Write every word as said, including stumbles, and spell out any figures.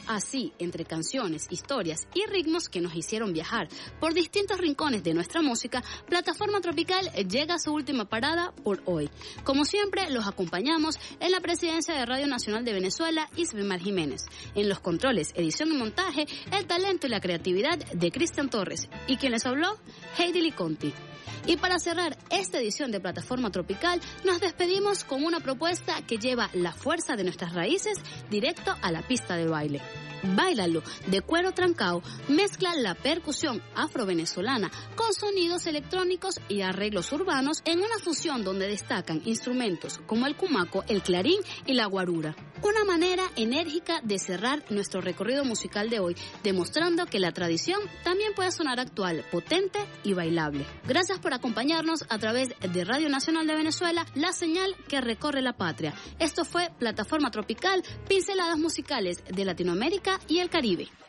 Así, entre canciones, historias y ritmos que nos hicieron viajar por distintos rincones de nuestra música, Plataforma Tropical llega a su última parada por hoy. Como siempre, los acompañamos en la presidencia de Radio Nacional de Venezuela, Isbemar Jiménez. En los controles, edición y montaje, el talento y la creatividad de Cristian Torres. Y quien les habló, Heidi Liconti. Y para cerrar esta edición de Plataforma Tropical, nos despedimos con una propuesta que lleva la fuerza de nuestras raíces directo a la pista de baile. Báilalo, de Cuero Trancao, mezcla la percusión afro-venezolana con sonidos electrónicos y arreglos urbanos en una fusión donde destacan instrumentos como el cumaco, el clarín y la guarura. Una manera enérgica de cerrar nuestro recorrido musical de hoy, demostrando que la tradición también puede sonar actual, potente y bailable. Gracias por acompañarnos a través de Radio Nacional de Venezuela, la señal que recorre la patria. Esto fue Plataforma Tropical, pinceladas musicales de Latinoamérica y el Caribe.